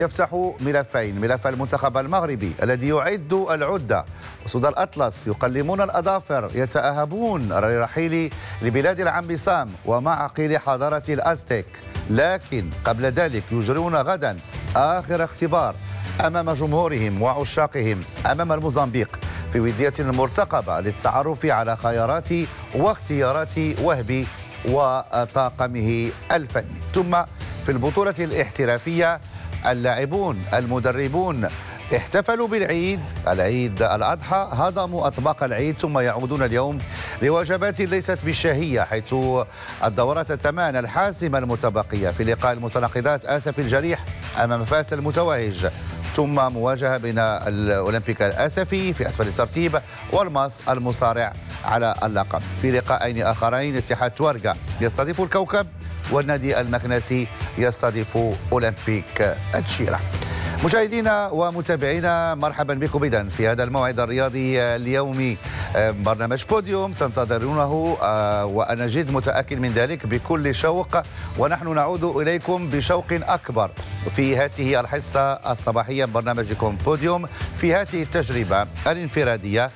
يفتح ملفين: ملف المنتخب المغربي الذي يعد العدة، وسود الأطلس يقلمون الأظافر يتأهبون للرحيل لبلاد العم سام ومعقل حضارة الأزتك. لكن قبل ذلك يجرون غدا آخر اختبار أمام جمهورهم وعشاقهم أمام الموزمبيق في ودية مرتقبة للتعرف على خيارات واختيارات وهبي وطاقمه الفني. ثم في البطولة الاحترافية اللاعبون المدربون احتفلوا بالعيد الأضحى، هضموا أطباق العيد، ثم يعودون اليوم لوجبات ليست بالشهية، حيث الدورات الثمان الحاسمة المتبقية في لقاء المتناقضات آسف الجريح أمام فاس المتوهج، ثم مواجهة بين الأولمبيك الآسفي في أسفل الترتيب والماس المصارع على اللقب. في لقاءين آخرين اتحاد توارقة يستضيف الكوكب، والنادي المكنسي يستضيف أولمبيك التشيرة. مشاهدينا ومتابعينا، مرحبا بكم إذن في هذا الموعد الرياضي اليومي، برنامج بوديوم تنتظرونه وأنا جد متأكد من ذلك بكل شوق، ونحن نعود إليكم بشوق أكبر في هذه الحصة الصباحية من برنامجكم بوديوم، في هذه التجربة الانفرادية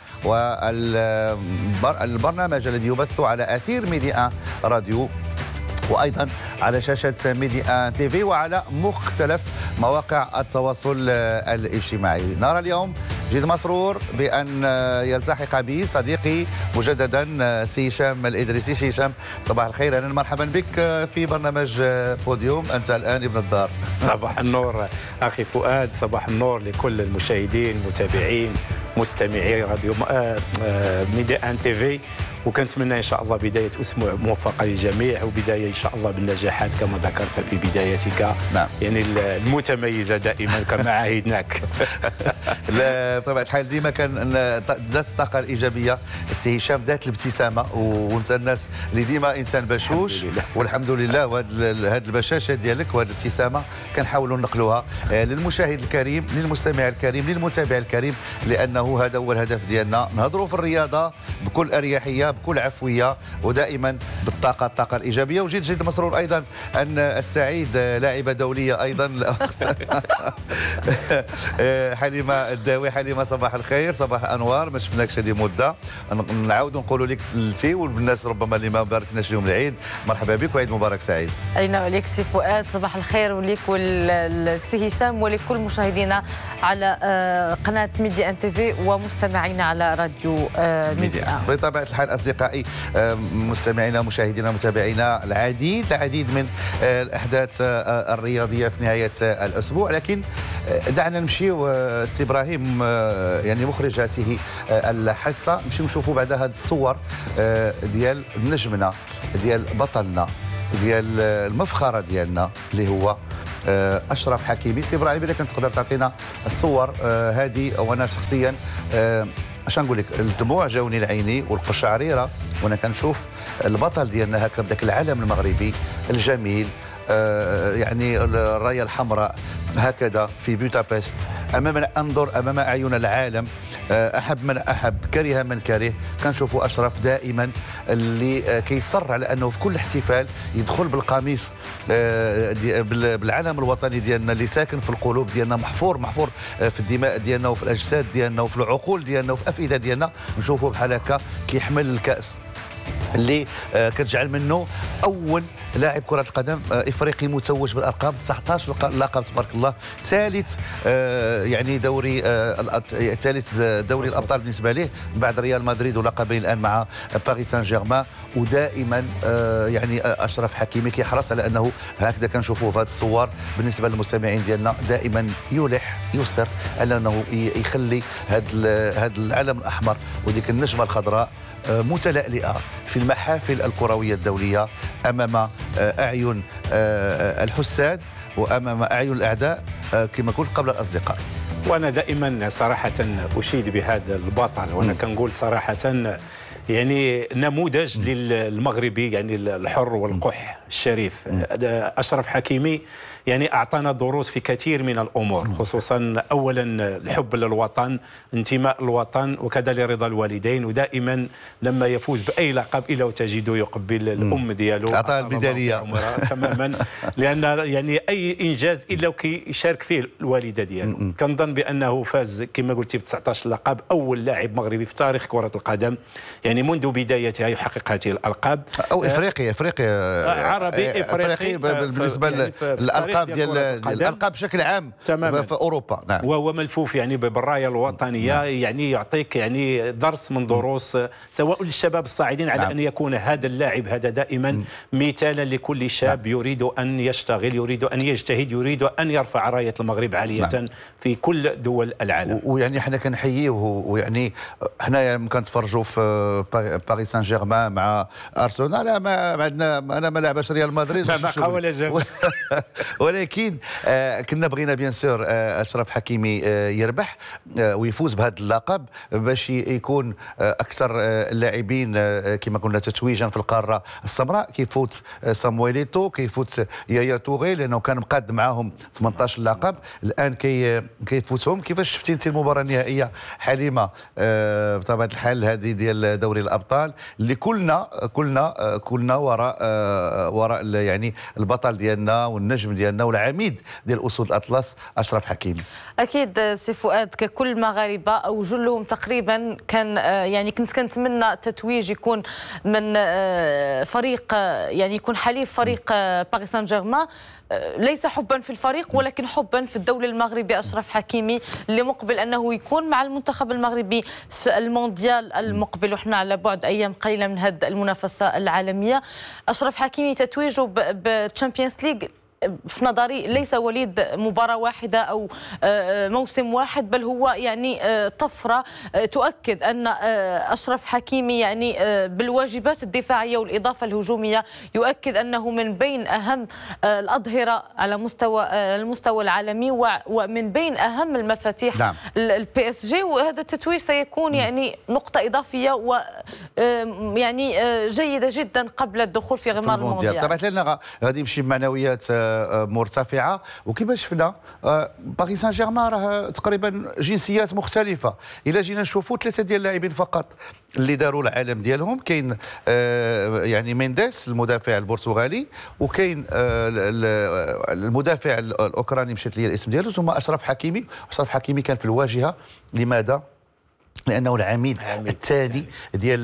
والبرنامج الذي يبث على أثير ميديا راديو، وأيضا على شاشة ميديا تي في، وعلى مختلف مواقع التواصل الاجتماعي. نرى اليوم جد مسرور بأن يلتحق بي صديقي مجددا سي هشام الإدريسي. سي هشام، صباح الخير، أهلا مرحبا بك في برنامج بوديوم، أنت الآن ابن الدار. صباح النور أخي فؤاد، صباح النور لكل المشاهدين متابعين مستمعي راديو ميديا ان تي في، وكنتمنى ان شاء الله بدايه اسبوع موفقه للجميع، وبدايه ان شاء الله بالنجاحات كما ذكرت في بدايتك. نعم. يعني المتميزه دائما كما عهدناك. لا بطبيعه الحال ديما كان ذات الطاقه الايجابيه السي هشام، ذات الابتسامه، وانت الناس اللي ديما انسان بشوش، والحمد لله. وهذه البشاشه ديالك وهذه الابتسامه كنحاولوا نقلوها للمشاهد الكريم، للمستمع الكريم، للمتابع الكريم، لانه هذا هو الهدف ديالنا، نهضروا في الرياضه بكل اريحيه، بكل عفويه، ودائما الطاقه الايجابيه. وجد جد مسرور ايضا ان استعيد لاعبه دوليه ايضا الاخت حليمه الداوي. حليمه، صباح الخير، صباح الانوار، ما شفناكش هذه مده، نعاودوا نقولوا لك لتي، والناس ربما اللي ما باركناش لهم العيد، مرحبا بك وعيد مبارك سعيد. علينا وعليك سي فؤاد، صباح الخير وليك والسي هشام ولكل مشاهدينا على قناه ميديا ان تي في ومستمعينا على راديو ميديا. بطبيعه الحال اصدقائي مستمعينا مشاهدينا متابعينا، العديد من الاحداث الرياضيه في نهايه الاسبوع، لكن دعنا نمشيو سي ابراهيم، يعني مخرج هذه الحصه، نمشيو نشوفوا بعد هذه الصور ديال نجمنا، ديال بطلنا، ديال المفخره ديالنا اللي هو اشرف حكيمي. سي ابراهيم، اذا كنت تقدر تعطينا الصور هذه، وانا شخصيا اش نقول لك، الدموع جاوني لعيني والقشعريره وانا كنشوف البطل ديالنا هكا بداك العلم المغربي الجميل، يعني الرايه الحمراء هكذا في بودابست، انظر امام اعين العالم، احب من احب، كره من كره. كنشوفوا اشرف دائما اللي كيصر على انه في كل احتفال يدخل بالقميص بالعلم الوطني ديالنا اللي ساكن في القلوب ديالنا، محفور في الدماء ديالنا وفي الاجساد ديالنا وفي العقول ديالنا وفي الافئده ديالنا. نشوفوا بحال هكا كيحمل الكاس اللي كتجعل منه اول لاعب كره القدم افريقي متوج بالارقام، 19 لقب تبارك الله، ثالث يعني ثالث دوري الابطال بالنسبه له بعد ريال مدريد ولقبين الان مع باريس سان جيرمان. ودائما يعني اشرف حكيمي كيحرص على انه هكذا كنشوفوه في هذه الصور بالنسبه للمستمعين ديالنا، دائما يلح يصر على انه يخلي هذا العلم الاحمر وديك النجمه الخضراء متلألئة في المحافل الكروية الدولية أمام أعين الحساد وأمام أعين الأعداء كما قلت قبل الأصدقاء. وأنا دائما صراحة أشيد بهذا البطل، وأنا كنقول صراحة يعني نموذج للمغربي، يعني الحر والقح الشريف. أشرف حكيمي يعني أعطانا دروس في كثير من الأمور، خصوصا أولا الحب للوطن، انتماء الوطن، وكذلك رضا الوالدين. ودائما لما يفوز بأي لقب إلا وتجده يقبل الأم ديالو، أعطاها الميدالية تماما، لأن يعني أي إنجاز إلا وكيشارك فيه الوالدة ديالو. كنظن بأنه فاز كما قلتي ب 19 لقب، أول لاعب مغربي في تاريخ كرة القدم يعني منذ بدايتها يحقق هذه الألقاب. أو إفريقي عربي إفريقي بالنسبة للألقاب ديال الألقاب بشكل عام تماما في أوروبا. نعم. وهو ملفوف يعني بالراية الوطنية. نعم. يعني يعطيك يعني درس من دروس سواء للشباب الصاعدين على أن يكون هذا اللاعب هذا دائما مثالا لكل شاب يريد أن يشتغل، يريد أن يجتهد، يريد أن يرفع راية المغرب عالية في كل دول العالم. ويعني احنا كنحييه، ويعني حنايا كنتفرجوا في باريس سان جيرمان مع ارسنال، ما عندنا، انا ما لعبش ريال مدريد ولكن كنا بغينا بيان سور اشرف حكيمي يربح ويفوز بهذا اللقب باش يكون اكثر اللاعبين كما قلنا تتويجا في القاره السمراء. كيفوت صامويل ايتو، كيفوت يايا توري لانه كان مقاد معاهم 18 لقب، الان كيفوتهم. كيفاش شفتي انت المباراه النهائيه حليمه بطبيعه الحال هذه ديال دوري الابطال اللي كلنا وراء يعني البطل ديالنا والنجم ديالنا والعميد ديال اسود الاطلس اشرف حكيمي؟ اكيد سي فؤاد، ككل المغاربه او جلهم تقريبا كان يعني كنت كنتمنى تتويج يكون من فريق يعني يكون حليف فريق باريس سان جيرمان، ليس حبا في الفريق ولكن حبا في الدولة المغربي. أشرف حكيمي اللي مقبل أنه يكون مع المنتخب المغربي في المونديال المقبل، وإحنا على بعد أيام قليلة من هذه المنافسة العالمية. أشرف حكيمي تتويجه بالتشامبيونز ليج في نظري ليس وليد مباراة واحدة أو موسم واحد، بل هو يعني طفرة تؤكد أن أشرف حكيمي يعني بالواجبات الدفاعية والإضافة الهجومية يؤكد أنه من بين أهم الأظهرة على المستوى العالمي ومن بين أهم المفاتيح. نعم. البي اس جي، وهذا التتويج سيكون يعني نقطة إضافية ويعني جيدة جدا قبل الدخول في غمار المونديال. طبعا لنا غادي يمشي بمعنويات مرتفعه. وكيف شفنا باريس سان جيرمان راه تقريبا جنسيات مختلفه. الا جينا نشوفوا 3 ديال اللاعبين فقط اللي داروا العالم ديالهم، كاين يعني مينديس المدافع البرتغالي، وكاين المدافع الاوكراني مشيت لي الاسم ديالو، ثم اشرف حكيمي. اشرف حكيمي كان في الواجهه. لماذا؟ لانه العميد الثاني ديال